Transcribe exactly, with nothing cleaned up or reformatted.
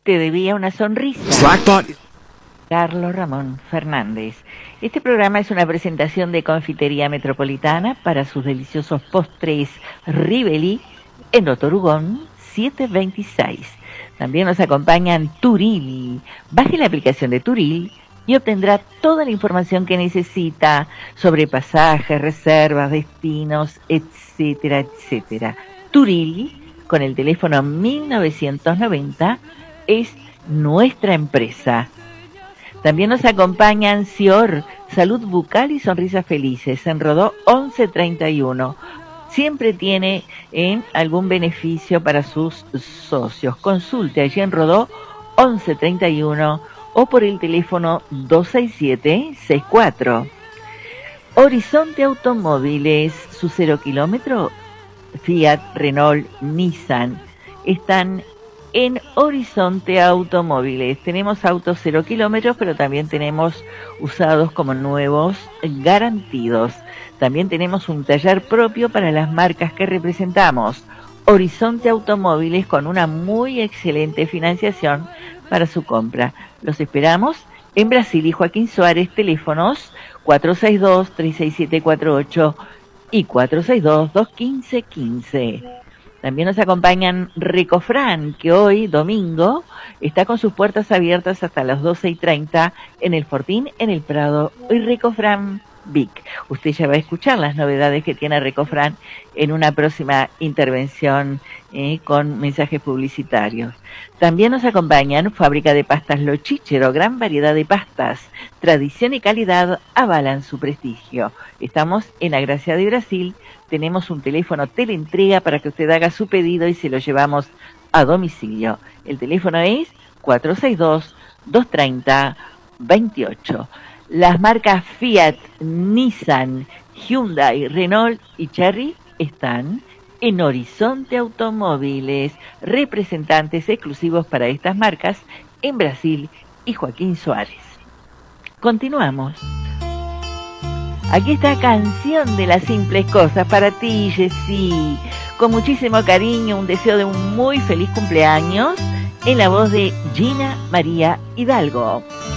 te debía una sonrisa. Slackbot. Carlos Ramón Fernández. Este programa es una presentación de Confitería Metropolitana para sus deliciosos postres Riveli en Doctor Hugón setecientos veintiséis. También nos acompañan Turil. Baje la aplicación de Turil y obtendrá toda la información que necesita sobre pasajes, reservas, destinos, etcétera, etcétera. Turil, con el teléfono mil novecientos noventa, es nuestra empresa. También nos acompañan Sior, Salud Bucal y Sonrisas Felices, en Rodó once treinta y uno. Siempre tiene en algún beneficio para sus socios. Consulte allí en Rodó once treinta y uno o por el teléfono dos seis siete seis cuatro. Horizonte Automóviles, su cero kilómetro, Fiat, Renault, Nissan, están en Horizonte Automóviles. Tenemos autos cero kilómetros, pero también tenemos usados como nuevos, garantidos. También tenemos un taller propio para las marcas que representamos. Horizonte Automóviles, con una muy excelente financiación para su compra. Los esperamos en Brasil y Joaquín Suárez, teléfonos cuatro seis dos, tres seis siete cuatro ocho y cuatro seis dos, dos uno cinco uno cinco. También nos acompañan Recofran, que hoy, domingo, está con sus puertas abiertas hasta las doce y treinta en el Fortín, en el Prado, y Recofran Vic. Usted ya va a escuchar las novedades que tiene Recofran en una próxima intervención eh, con mensajes publicitarios. También nos acompañan Fábrica de Pastas Lo Chichero, gran variedad de pastas, tradición y calidad avalan su prestigio. Estamos en La Gracia de Brasil, tenemos un teléfono teleentrega para que usted haga su pedido y se lo llevamos a domicilio. El teléfono es cuatro seis dos, dos tres cero, dos ocho. Las marcas Fiat, Nissan, Hyundai, Renault y Chery están en Horizonte Automóviles, representantes exclusivos para estas marcas en Brasil y Joaquín Suárez. Continuamos. Aquí está Canción de las Simples Cosas para ti, Jessy. Con muchísimo cariño, un deseo de un muy feliz cumpleaños en la voz de Gina María Hidalgo.